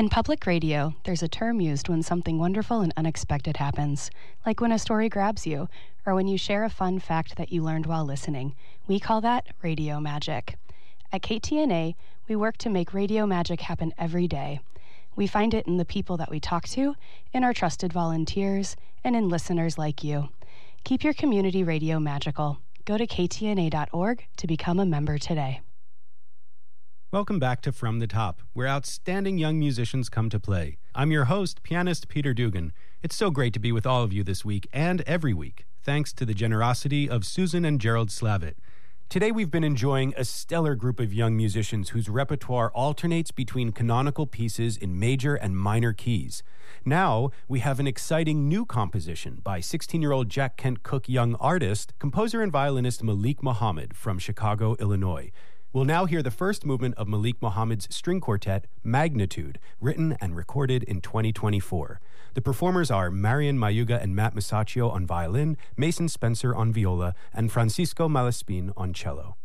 In public radio, there's a term used when something wonderful and unexpected happens, like when a story grabs you, or when you share a fun fact that you learned while listening. We call that radio magic. At KTNA, we work to make radio magic happen every day. We find it in the people that we talk to, in our trusted volunteers, and in listeners like you. Keep your community radio magical. Go to ktna.org to become a member today. Welcome back to From the Top, where outstanding young musicians come to play. I'm your host, pianist Peter Dugan. It's so great to be with all of you this week and every week, thanks to the generosity of Susan and Gerald Slavitt. Today we've been enjoying a stellar group of young musicians whose repertoire alternates between canonical pieces in major and minor keys. Now we have an exciting new composition by 16-year-old Jack Kent Cooke young artist, composer and violinist Malik Mohammed from Chicago, Illinois. We'll now hear the first movement of Malik Mohammed's string quartet, Magnitude, written and recorded in 2024. The performers are Marian Mayuga and Matt Masaccio on violin, Mason Spencer on viola, and Francisco Malaspin on cello.